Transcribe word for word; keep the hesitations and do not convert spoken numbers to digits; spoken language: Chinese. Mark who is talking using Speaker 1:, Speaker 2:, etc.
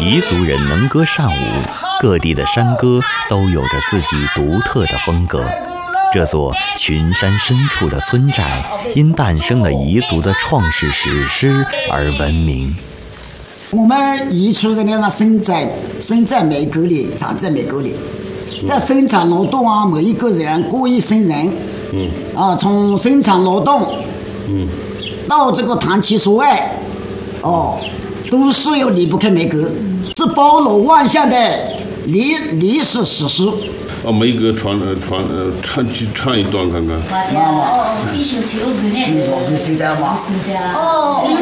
Speaker 1: 彝族人能歌善舞，各地的山歌都有着自己独特的风格。这座群山深处的村寨，因诞生了彝族的创世史诗而闻名。
Speaker 2: 我们彝族人呢，生在生在梅沟里，长在梅沟里，在生产劳动啊，每一个人过一生人，嗯，啊，从生产劳动，嗯，到这个谈情说爱，哦，都是要离不开梅沟，是包罗万象的历历史史诗。
Speaker 3: 哦，梅沟传呃传呃唱唱一段看看。
Speaker 2: 哦，